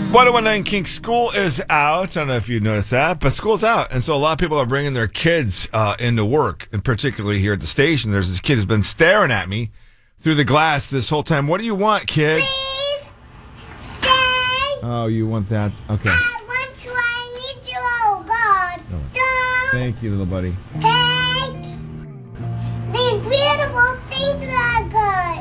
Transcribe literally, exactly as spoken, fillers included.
one oh one nine King, school is out. I don't know if you noticed that, but school's out. And so a lot of people are bringing their kids uh, into work, and particularly here at the station. There's this kid who's been staring at me through the glass this whole time. What do you want, kid? Please stay. Oh, you want that? Okay. I want to. I need you, oh God. Oh. Don't Thank you, little buddy. take these beautiful things that are good.